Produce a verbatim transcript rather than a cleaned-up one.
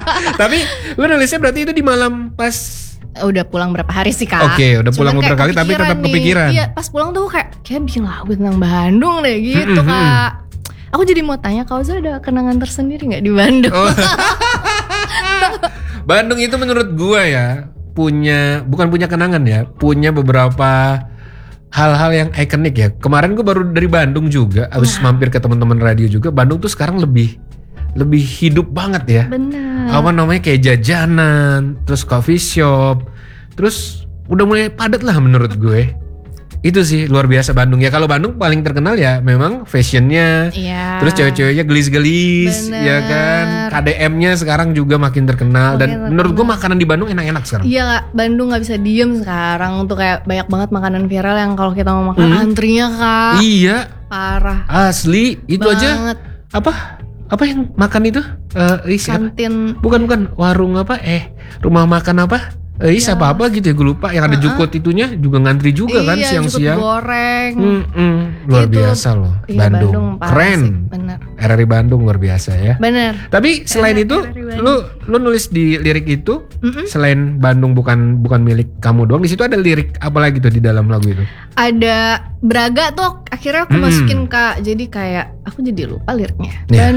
Tapi lu nulisnya berarti itu di malam pas udah pulang berapa hari sih Kak. Oke, udah pulang Cuman beberapa kali tapi tetap nih. kepikiran. Iya, pas pulang tuh kayak kayak bikin lagu tentang Bandung deh gitu Hmm, hmm, Kak. Aku jadi mau tanya, Kak Oza ada kenangan tersendiri gak di Bandung? Oh. Bandung itu menurut gua ya punya, bukan punya kenangan ya, punya beberapa hal-hal yang ikonik ya. Kemarin gua baru dari Bandung juga, habis Nah. mampir ke teman-teman radio juga. Bandung tuh sekarang lebih lebih hidup banget ya. Bener. Apa namanya, kayak jajanan, terus coffee shop, terus udah mulai padat lah menurut gue. Itu sih luar biasa Bandung ya. Kalau Bandung paling terkenal ya memang fashionnya, Iya. terus cewek-ceweknya gelis-gelis, Bener. ya kan. K D M-nya sekarang juga makin terkenal. Makin Dan terkenal. menurut gue makanan di Bandung enak-enak sekarang. Iya Kak, Bandung gak bisa diem sekarang. Untuk kayak banyak banget makanan viral yang kalau kita mau makan Hmm. antrinya Kak. Iya, Parah asli itu aja. banget. Apa? Apa yang makan itu? Eh, isi apa? Kantin. Bukan bukan warung apa? Eh, rumah makan apa? Eh, is Ya. apa-apa gitu ya, gue lupa. Yang ada jukut itunya juga ngantri juga kan Iya, siang-siang. jukut goreng. Mm-mm, luar Gitu. biasa loh. Iya, Bandung, Bandung parah keren. sih, bener. R R I Bandung luar biasa ya. Bener. Tapi selain Enak, itu, R R I Bandung. lu lu nulis di lirik itu, Mm-mm. selain Bandung bukan bukan milik kamu doang, di situ ada lirik apa lagi tuh di dalam lagu itu? Ada Braga tuh akhirnya aku Hmm. masukin Kak. Jadi kayak aku jadi lupa liriknya. Iya.